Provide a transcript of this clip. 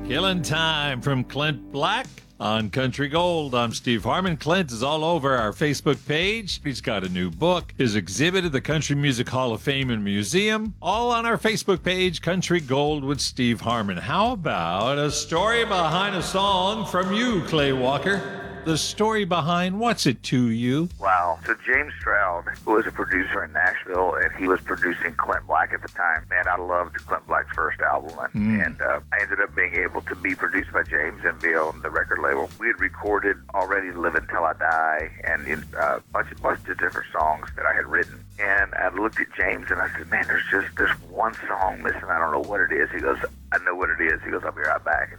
Killing Time from Clint Black on Country Gold. I'm Steve Harmon. Clint is all over our Facebook page. He's got a new book, his exhibit at the Country Music Hall of Fame and Museum, all on our Facebook page, Country Gold with Steve Harmon. How about a story behind a song from you, Clay Walker? The story behind What's It To You? Wow. So James Stroud was a producer in Nashville, and he was producing Clint Black at the time. Man, I loved Clint Black's first album, and I ended up being able to be produced by James and be on the record label. We had recorded already Live Until I Die and a bunch of different songs that I had written. And I looked at James, and I said, man, there's one song missing. I don't know what it is. He goes, I know what it is. He goes, I'll be right back. And